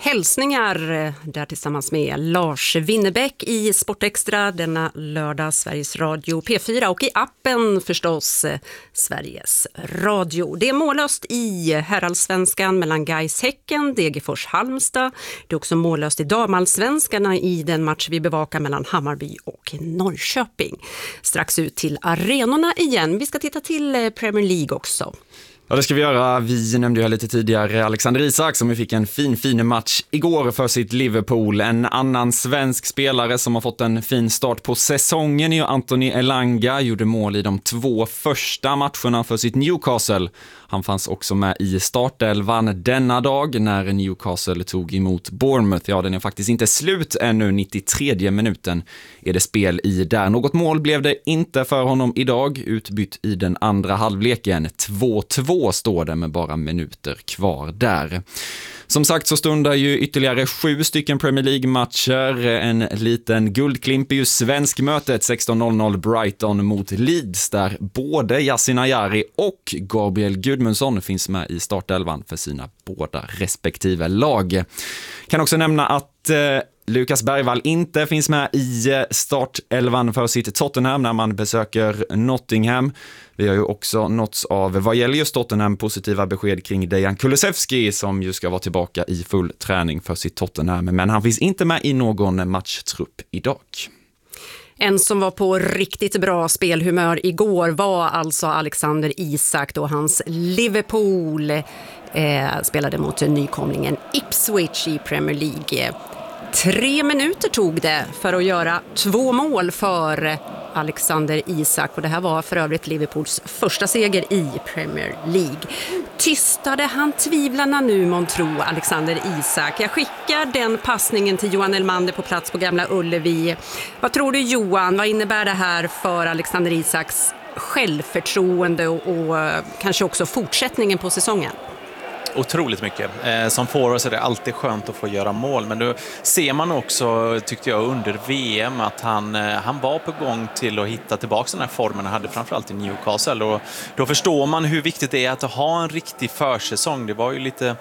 hälsningar där tillsammans med Lars Winnerbäck i Sportextra denna lördag, Sveriges Radio P4 och i appen förstås Sveriges Radio. Det är mållöst i herrallsvenskan mellan Gais Häcken, Degerfors Halmstad. Det är också mållöst i damallsvenskarna i den match vi bevakar mellan Hammarby och Norrköping. Strax ut till arenorna igen. Vi ska titta till Premier League också. Ja, det ska vi göra. Vi nämnde ju här lite tidigare Alexander Isak som fick en fin match igår för sitt Liverpool. En annan svensk spelare som har fått en fin start på säsongen är ju Anthony Elanga. Gjorde mål i de 2 första matcherna för sitt Newcastle. Han fanns också med i startelvan denna dag när Newcastle tog emot Bournemouth. Ja, den är faktiskt inte slut ännu. 93 minuten är det spel i där. Något mål blev det inte för honom idag. Utbytt i den andra halvleken. 2-2 står det med bara minuter kvar där. Som sagt så stundar ju ytterligare 7 stycken Premier League-matcher. En liten guldklimp är ju svenskmötet 16:00 Brighton mot Leeds där både Yasin Ayari och Gabriel Gudmundsson finns med i startelvan för sina båda respektive lag. Kan också nämna att Lukas Bergvall inte finns med i startelvan för sitt Tottenham när man besöker Nottingham. Vi har ju också nåtts av vad gäller just Tottenham positiva besked kring Dejan Kulusevski som ju ska vara tillbaka i full träning för sitt Tottenham. Men han finns inte med i någon matchtrupp idag. En som var på riktigt bra spelhumör igår var alltså Alexander Isak då hans Liverpool spelade mot nykomlingen Ipswich i Premier League. 3 minuter tog det för att göra 2 mål för Alexander Isak och det här var för övrigt Liverpools första seger i Premier League. Tystade han tvivlarna nu, månntro Alexander Isak? Jag skickar den passningen till Johan Elmander på plats på Gamla Ullevi. Vad tror du, Johan? Vad innebär det här för Alexander Isaks självförtroende och kanske också fortsättningen på säsongen? Otroligt mycket. Som forward så är det alltid skönt att få göra mål. Men då ser man också, tyckte jag, under VM att han var på gång till att hitta tillbaka den här formen han hade framförallt i Newcastle. Och då förstår man hur viktigt det är att ha en riktig försäsong. Det var ju lite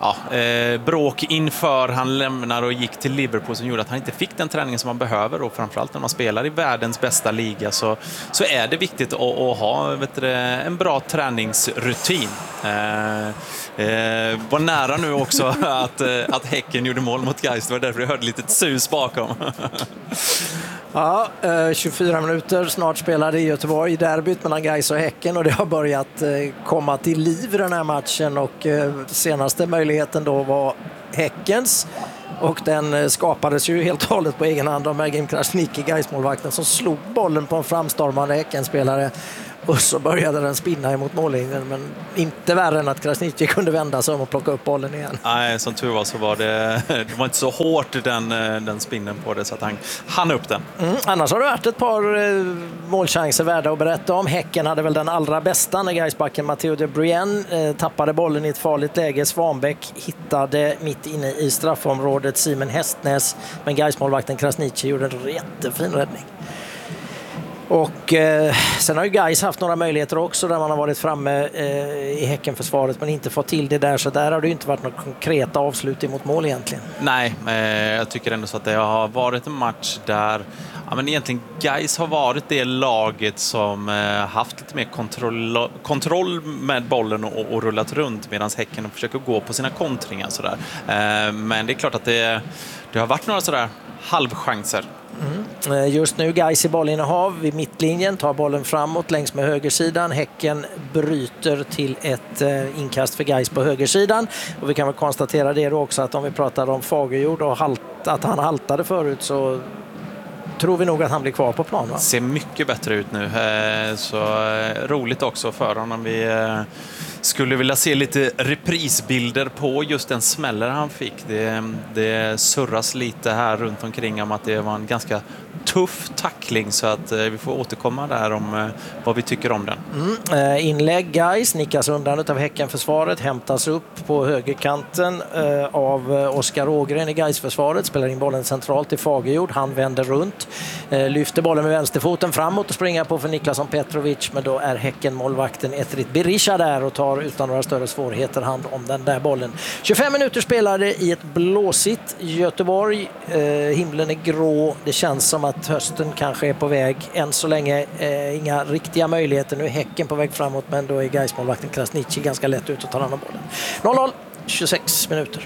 bråk inför han lämnade och gick till Liverpool som gjorde att han inte fick den träningen som man behöver. Och framförallt när man spelar i världens bästa liga så är det viktigt att ha en bra träningsrutin. Var nära nu också att Häcken gjorde mål mot Gais. Det var därför jag hörde lite sus bakom. Ja, 24 minuter snart spelade i Göteborg i derbyt mellan Gais och Häcken och det har börjat komma till liv i den här matchen och senaste möjligheten då var Häckens och den skapades ju helt och hållet på egen hand av Mergim Krasniqi, Gais-målvakten, som slog bollen på en framstormande Häcken-spelare. Och så började den spinna emot mållinjen, men inte värre än att Krasniqi kunde vända sig om och plocka upp bollen igen. Nej, som tur var så var det var inte så hårt den spinnen på det så att han upp den. Annars har det varit ett par målchanser värda att berätta om. Häcken hade väl den allra bästa när Gaisbacken Matteo de Bruyne tappade bollen i ett farligt läge. Svanbäck hittade mitt inne i straffområdet Simon Hästnäs, men Gais-målvakten Krasniqi gjorde en jättefin räddning. Och sen har ju Gais haft några möjligheter också där man har varit framme i Häckenförsvaret men inte fått till det där, så där har det ju inte varit något konkreta avslut emot mål egentligen. Nej, jag tycker ändå så att det har varit en match där men egentligen Gais har varit det laget som haft lite mer kontroll med bollen och rullat runt medan Häcken försöker gå på sina kontringar sådär. Men det är klart att det har varit några sådär halvchanser. Just nu Gais i bollinnehav vid mittlinjen, tar bollen framåt längs med högersidan. Häcken bryter till ett inkast för Gais på högersidan. Och vi kan väl konstatera det då också att om vi pratar om Fagerjord och att han haltade förut så tror vi nog att han blir kvar på plan, va? Ser mycket bättre ut nu. Så roligt också för honom. Vi skulle vilja se lite reprisbilder på just den smäller han fick. Det surras lite här runt omkring om att det var en ganska tuff tackling, så att vi får återkomma där om vad vi tycker om den. Inlägg Gais nickas undan av Häckenförsvaret, hämtas upp på högerkanten av Oskar Ågren i Gais-försvaret, spelar in bollen centralt till Fagerjord, han vänder runt, lyfter bollen med vänsterfoten framåt och springer på för Niklasson Petrovic, men då är Häcken-målvakten Etrit Berisha där och tar tar utan några större svårigheter hand om den där bollen. 25 minuter spelade i ett blåsigt Göteborg. Himlen är grå. Det känns som att hösten kanske är på väg. Än så länge inga riktiga möjligheter. Nu är Häcken på väg framåt, men då är Gais-målvakten Krasniqi ganska lätt ut att ta hand om bollen. 0-0, 26 minuter.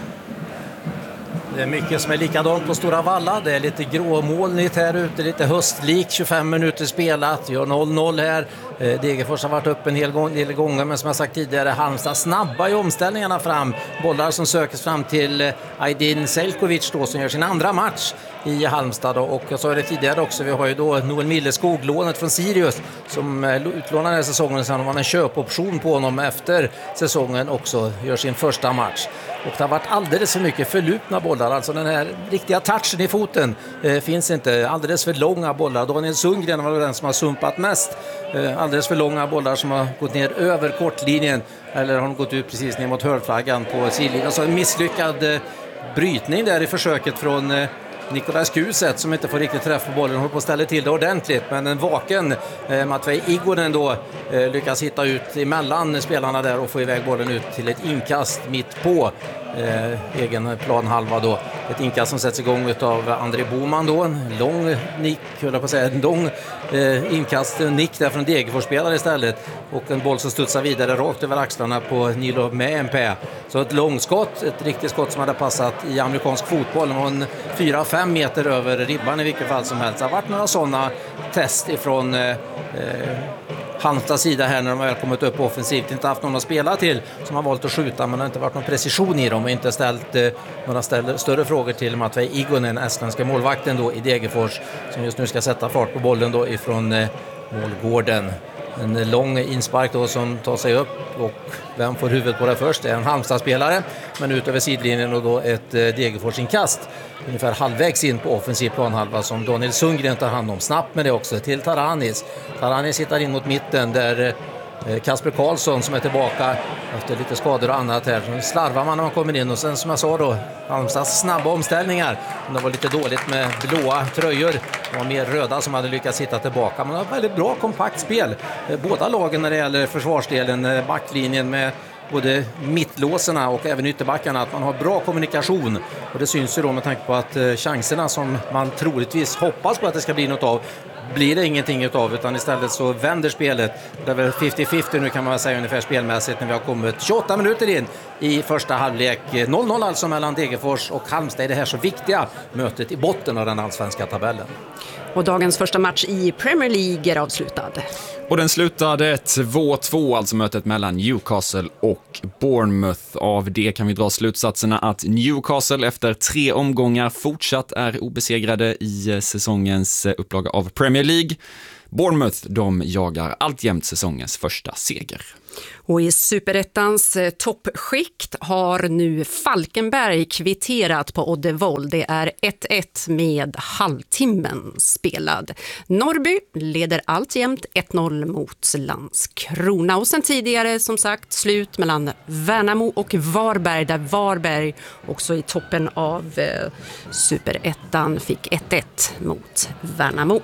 Det är mycket som är likadant på Stora Valla. Det är lite gråmolnigt här ute, lite höstlik. 25 minuter spelat, gör 0-0 här. Degerfors har varit upp en hel gånger, men som jag sagt tidigare, Halmstad snabba i omställningarna fram. Bollar som söks fram till Aydin Selkovic då, som gör sin andra match i Halmstad. Och jag sa det tidigare också, vi har ju då Noel Milleskog, lånet från Sirius, som utlånade den här säsongen. Sen har man en köpoption på honom efter säsongen också, gör sin första match. Och det har varit alldeles för mycket förlupna bollar. Alltså den här riktiga touchen i foten finns inte. Alldeles för långa bollar. Daniel Sundgren var den som har sumpat mest. Alldeles för långa bollar som har gått ner över kortlinjen. Eller har de gått ut precis ner mot hörnflaggan på sidlinjen. Alltså en misslyckad brytning där i försöket från Nicolas Kuset, som inte får riktigt träff på bollen, håller på att ställa till det ordentligt, men en vaken Matvej Igonen då lyckas hitta ut emellan spelarna där och få iväg bollen ut till ett inkast mitt på egen planhalva då. Ett inkast som sätts igång av André Boman då, en lång nick, höll jag på att säga, en lång inkast, nick där från Degerfors-spelare istället, och en boll som studsar vidare rakt över axlarna på Nilo med MP. Så ett långskott, ett riktigt skott som hade passat i amerikansk fotboll, och en 4-5 meter över ribban i vilket fall som helst. Det har varit några sådana test ifrån Halmstads sida här när de har kommit upp offensivt. Inte haft någon att spela till som har valt att skjuta, men det har inte varit någon precision i dem och inte ställt några större frågor till Matvej Igonen, estländska målvakten då i Degerfors, som just nu ska sätta fart på bollen då ifrån målgården. En lång inspark då som tar sig upp, och vem får huvudet på det först? Det är en Halmstad-spelare, men ut över sidlinjen, och då ett Degerfors-inkast ungefär halvvägs in på offensiv planhalva som Daniel Sundgren tar hand om snabbt med det också till Taranis. Taranis hittar in mot mitten där Kasper Karlsson som är tillbaka efter lite skador och annat här. Så slarvar man när man kommer in, och sen som jag sa då, Halmstads snabba omställningar. Det var lite dåligt med blåa tröjor. Det var mer röda som hade lyckats hitta tillbaka. Men det var väldigt bra kompakt spel. Båda lagen när det gäller försvarsdelen, backlinjen med både mittlåserna och även ytterbackarna, att man har bra kommunikation. Och det syns ju då med tanke på att chanserna som man troligtvis hoppas på att det ska bli något av, blir det ingenting utav, utan istället så vänder spelet. Det är väl 50-50 nu kan man säga ungefär spelmässigt när vi har kommit 28 minuter in i första halvlek. 0-0 alltså mellan Degerfors och Halmstad i det här så viktiga mötet i botten av den allsvenska tabellen. Och dagens första match i Premier League är avslutad. Och den slutade 2-2, alltså mötet mellan Newcastle och Bournemouth. Av det kan vi dra slutsatserna att Newcastle efter 3 omgångar fortsatt är obesegrade i säsongens upplaga av Premier League. Bournemouth, de jagar alltjämt säsongens första seger. Och i Superettans toppskikt har nu Falkenberg kvitterat på Oddevold. Det är 1-1 med halvtimmen spelad. Norrby leder alltjämt 1-0 mot Landskrona. Och sen tidigare som sagt slut mellan Värnamo och Varberg, där Varberg också i toppen av Superettan fick 1-1 mot Värnamo.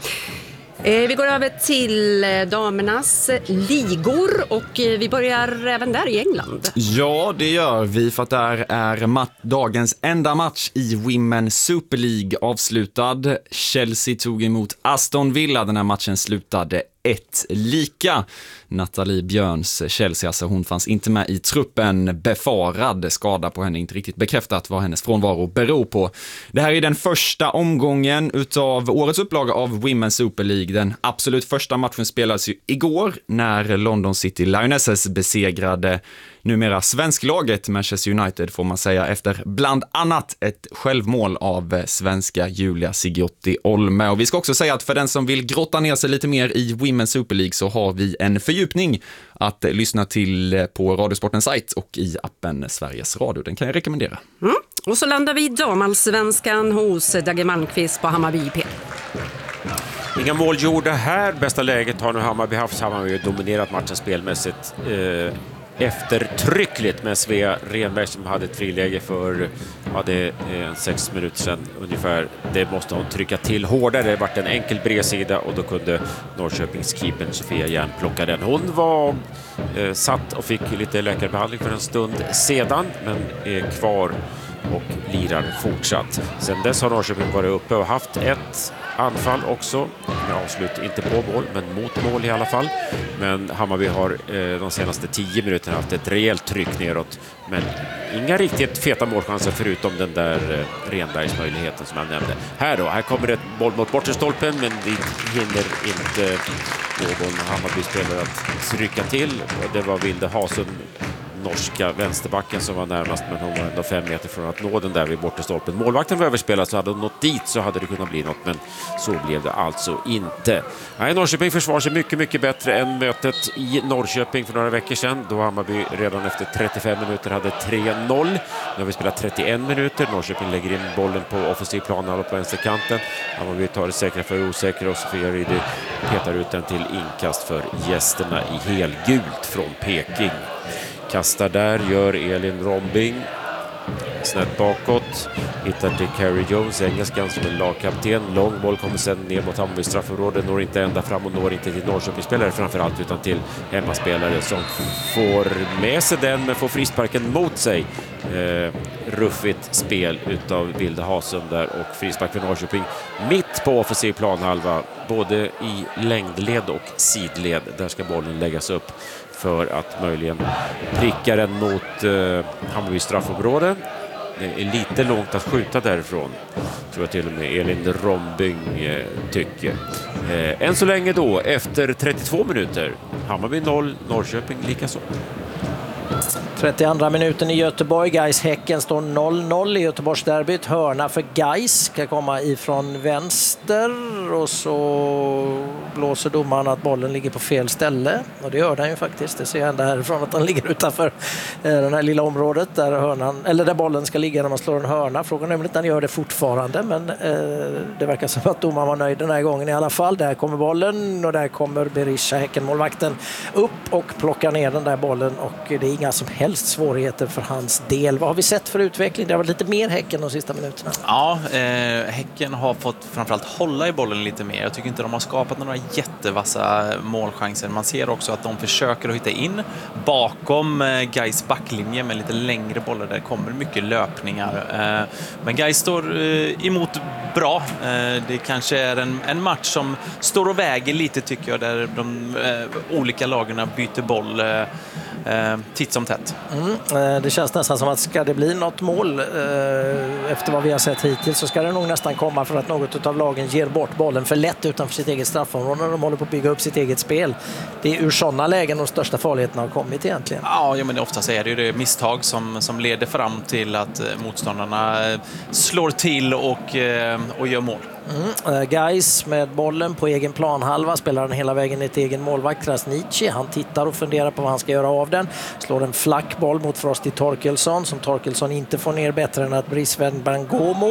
Vi går över till damernas ligor och vi börjar även där i England. Ja, det gör vi, för att där är dagens enda match i Women's Super League avslutad. Chelsea tog emot Aston Villa. Den här matchen slutade 1-1. Nathalie Björns Chelsea, alltså hon fanns inte med i truppen. Befarad skada på henne, inte riktigt bekräftat vad hennes frånvaro beror på. Det här är den första omgången utav årets upplaga av Women's Super League. Den absolut första matchen spelades ju igår när London City Lionesses besegrade numera svensklaget Manchester United, får man säga, efter bland annat ett självmål av svenska Julia Sigiotti Olme. Och vi ska också säga att för den som vill grotta ner sig lite mer i Women's Super League så har vi en fördjupning att lyssna till på Radiosportens sajt och i appen Sveriges Radio. Den kan jag rekommendera. Och så landar vi i damallsvenskan hos Dagge Malmqvist på Hammarby IP. Inga mål gjorda här. Bästa läget har nu Hammarby haft. Hammarby har dominerat matchen spelmässigt. eftertryckligt med Svea Renberg som hade ett friläge för 6 minuter sedan ungefär. Det måste hon trycka till hårdare. Det varit en enkel bredsida och då kunde Norrköpingskeepern Sofia Järn plocka den. Hon var satt och fick lite läkarbehandling för en stund sedan, men är kvar och lirar fortsatt. Sen dess har Norrköping varit uppe och haft ett anfall också. Med avslut inte på mål, men mot mål i alla fall. Men Hammarby har de senaste 10 minuterna haft ett rejält tryck neråt. Men inga riktigt feta målchanser förutom den där Renbergs möjligheten som jag nämnde. Här kommer ett boll mot bortre stolpen, men det hinner inte någon Hammarby-spelare att trycka till. Det var Vilde Hasund, norska vänsterbacken, som var närmast, men hon var ändå 5 meter från att nå den där vid bortre stolpen. Målvakten var överspelad, så hade hon nått dit så hade det kunnat bli något, men så blev det alltså inte. Nej, Norrköping försvarar sig mycket, mycket bättre än mötet i Norrköping för några veckor sedan, då Hammarby redan efter 35 minuter hade 3-0. Nu har vi spelat 31 minuter. Norrköping lägger in bollen på offensiv plan på vänsterkanten. Hammarby tar det säkra för osäkra och Sofia Ryddy petar ut den till inkast för gästerna i helgult från Peking. Kastar där, gör Elin Rombing. Snett bakåt. Hittar till Carrie Jones, engelskan som en lagkapten. Lång boll kommer sen ner mot Hammarby straffområde. Når inte ända fram och når inte till Norrköpingsspelare framförallt, utan till hemmaspelare som får med sig den men får frisparken mot sig. Ruffigt spel utav Vilde Hasund där och frispark för Norrköping mitt på offensiv planhalva, både i längdled och sidled. Där ska bollen läggas upp för att möjligen pricka den mot Hammarby straffområde. Det är lite långt att skjuta därifrån, tror jag till och med Elin Rombing tycker. Än så länge då, efter 32 minuter, Hammarby 0, Norrköping likaså. 32 minuten i Göteborg. Gais-Häcken står 0-0 i Göteborgsderbyt. Hörna för Gais ska komma ifrån vänster och så blåser domaren att bollen ligger på fel ställe. Och det gör den ju faktiskt. Det ser jag ända härifrån att den ligger utanför det här lilla området där bollen ska ligga när man slår en hörna. Frågan är om den gör det fortfarande, men det verkar som att domaren var nöjd den här gången i alla fall. Där kommer bollen och där kommer Berisha, Häckenmålvakten, upp och plockar ner den där bollen och det är inga som helst svårigheter för hans del. Vad har vi sett för utveckling? Det har varit lite mer Häcken de sista minuterna. Ja, Häcken har fått framförallt hålla i bollen lite mer. Jag tycker inte de har skapat några jättevassa målchanser. Man ser också att de försöker att hitta in bakom Gais backlinje med lite längre bollar där det kommer mycket löpningar. Men Gais står emot bra. Det kanske är en match som står och väger lite, tycker jag, där de olika lagarna byter boll titt som tätt. Det känns nästan som att ska det bli något mål efter vad vi har sett hittills, så ska det nog nästan komma för att något av lagen ger bort bollen för lätt utanför sitt eget straffområde när de håller på att bygga upp sitt eget spel. Det är ur sådana lägen de största farligheterna har kommit egentligen. Ja, men oftast är det ju det misstag som leder fram till att motståndarna slår till och gör mål. Gais med bollen på egen planhalva, spelar den hela vägen i ett egen målvakt, Krasniqi. Han tittar och funderar på vad han ska göra av den. Slår en flack boll mot Frosty Torkelsson som Torkelsson inte får ner bättre än att Brisveen Bangomo